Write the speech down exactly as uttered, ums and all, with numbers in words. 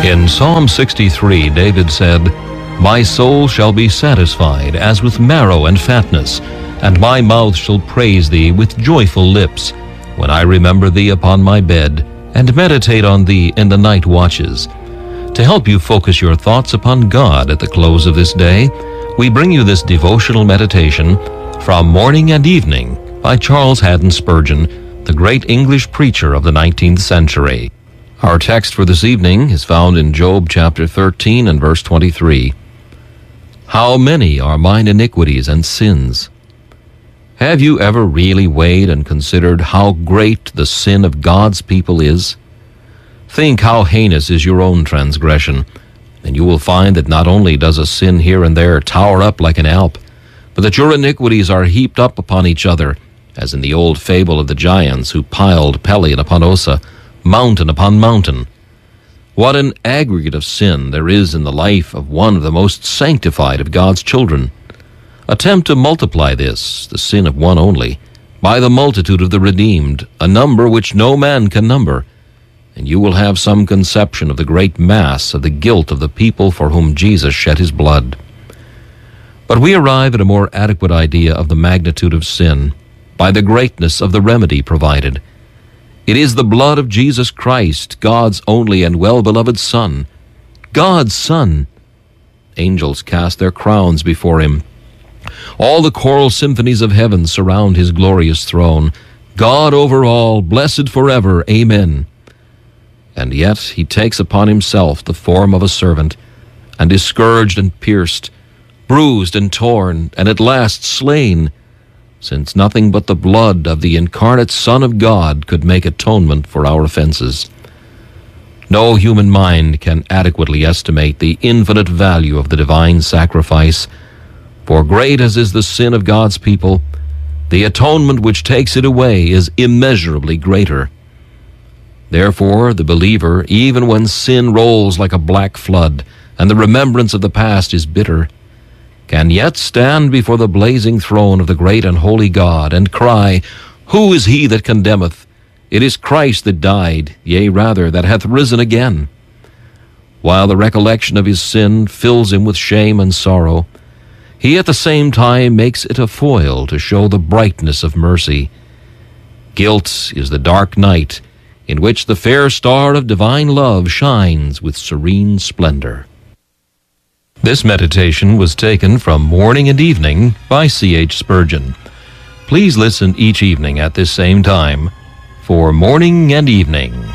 In Psalm sixty-three, David said, "My soul shall be satisfied as with marrow and fatness, and my mouth shall praise thee with joyful lips, when I remember thee upon my bed, and meditate on thee in the night watches." To help you focus your thoughts upon God at the close of this day, we bring you this devotional meditation from Morning and Evening by Charles Haddon Spurgeon, the great English preacher of the nineteenth century. Our text for this evening is found in Job chapter thirteen and verse twenty-three. How many are mine iniquities and sins? Have you ever really weighed and considered how great the sin of God's people is? Think how heinous is your own transgression, and you will find that not only does a sin here and there tower up like an Alp, but that your iniquities are heaped up upon each other, as in the old fable of the giants who piled Pelion upon Ossa, mountain upon mountain. What an aggregate of sin there is in the life of one of the most sanctified of God's children. Attempt to multiply this, the sin of one only, by the multitude of the redeemed, a number which no man can number, and you will have some conception of the great mass of the guilt of the people for whom Jesus shed his blood. But we arrive at a more adequate idea of the magnitude of sin by the greatness of the remedy provided. It is the blood of Jesus Christ, God's only and well-beloved Son. God's Son. Angels cast their crowns before him. All the choral symphonies of heaven surround his glorious throne. God over all, blessed forever. Amen. And yet he takes upon himself the form of a servant, and is scourged and pierced, bruised and torn, and at last slain, since nothing but the blood of the incarnate Son of God could make atonement for our offenses. No human mind can adequately estimate the infinite value of the divine sacrifice, for great as is the sin of God's people, the atonement which takes it away is immeasurably greater. Therefore, the believer, even when sin rolls like a black flood, and the remembrance of the past is bitter, can yet stand before the blazing throne of the great and holy God, and cry, "Who is he that condemneth? It is Christ that died, yea, rather, that hath risen again." While the recollection of his sin fills him with shame and sorrow, he at the same time makes it a foil to show the brightness of mercy. Guilt is the dark night in which the fair star of divine love shines with serene splendor. This meditation was taken from Morning and Evening by C H Spurgeon. Please listen each evening at this same time for Morning and Evening.